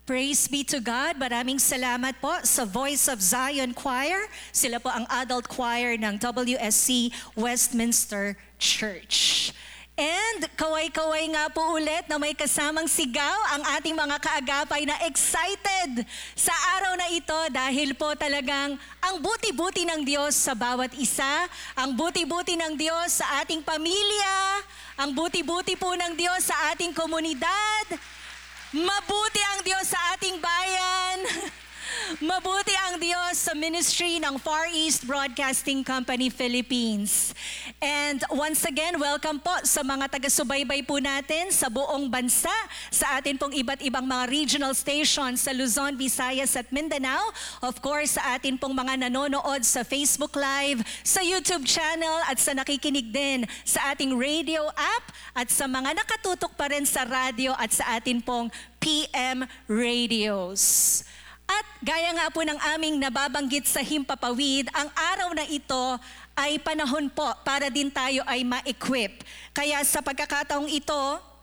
Praise be to God. Maraming salamat po sa Voice of Zion Choir. Sila po ang adult choir ng WSC Westminster Church. And kaway-kaway nga po ulit na may kasamang sigaw ang ating mga kaagapay na excited sa araw na ito dahil po talagang ang buti-buti ng Diyos sa bawat isa, ang buti-buti ng Diyos sa ating pamilya, ang buti-buti po ng Diyos sa ating komunidad. Mabuti ang Diyos sa ating bayan. Mabuti ang Diyos sa ministry ng Far East Broadcasting Company Philippines. And once again, welcome po sa mga taga-subaybay po natin sa buong bansa, sa atin pong iba't ibang mga regional stations sa Luzon, Visayas at Mindanao. Of course, sa atin pong mga nanonood sa Facebook Live, sa YouTube channel at sa nakikinig din sa ating radio app at sa mga nakatutok pa rin sa radyo at sa atin pong PM radios. At gaya nga po ng aming nababanggit sa Himpapawid, ang araw na ito ay panahon po para din tayo ay ma-equip. Kaya sa pagkakataong ito,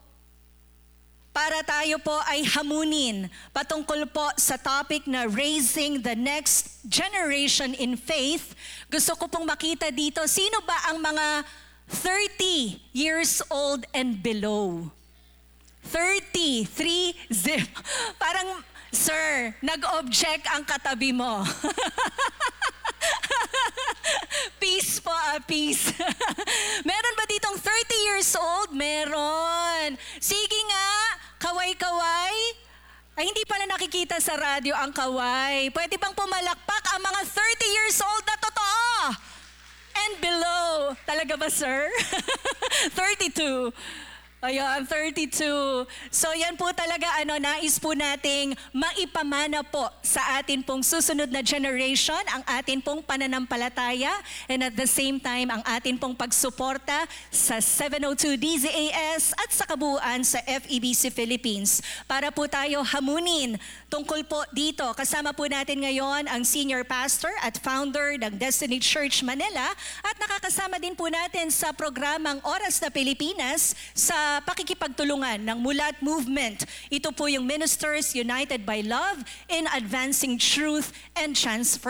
para tayo po ay hamunin patungkol po sa topic na raising the next generation in faith. Gusto ko pong makita dito, sino ba ang mga 30 years old and below? 30, 30. Parang, sir, nag-object ang katabi mo. Peace po, peace. Meron ba ditong 30 years old? Meron. Sige nga, kaway-kaway. Ay, hindi pala nakikita sa radyo ang kaway. Pwede bang pumalakpak ang mga 30 years old na totoo? And below. Talaga ba, sir? 32. Ayan, 32. So yan po talaga, nais po nating maipamana po sa atin pong susunod na generation, ang atin pong pananampalataya, and at the same time, ang atin pong pagsuporta sa 702 DZAS at sa kabuuan sa FEBC Philippines. Para po tayo hamunin tungkol po dito, kasama po natin ngayon ang Senior Pastor at Founder ng Destiny Church Manila at nakakasama din po natin sa programang Oras na Pilipinas sa pakikipagtulungan ng Mulat Movement. Ito po yung Ministers United by Love in Advancing Truth and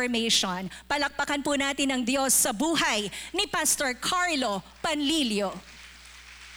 Transformation. Palakpakan po natin ang Diyos sa buhay ni Pastor Carlo Panlilio.